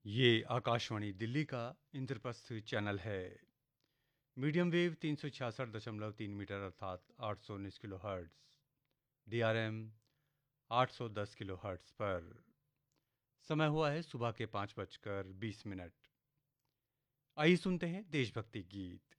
ये आकाशवाणी दिल्ली का इंद्रप्रस्थ चैनल है। मीडियम वेव 366.3 मीटर अर्थात 819 kilo hertz, DRM 810 kilo hertz पर। समय हुआ है सुबह के 5:20। आइए सुनते हैं देशभक्ति गीत।